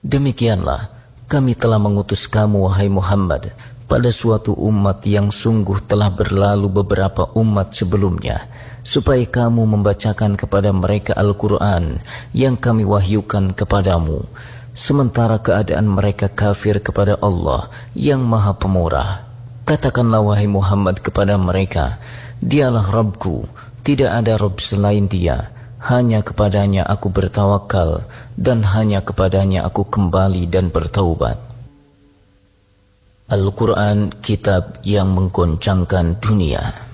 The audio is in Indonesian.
Demikianlah kami telah mengutus kamu, wahai Muhammad, pada suatu umat yang sungguh telah berlalu beberapa umat sebelumnya, supaya kamu membacakan kepada mereka Al-Quran yang kami wahyukan kepadamu, sementara keadaan mereka kafir kepada Allah yang Maha Pemurah. Katakanlah, wahai Muhammad, kepada mereka, Dialah Rabbku, tidak ada Rabb selain Dia. Hanya kepadanya aku bertawakal dan hanya kepadanya aku kembali dan bertaubat. Al-Quran, kitab yang menggoncangkan dunia.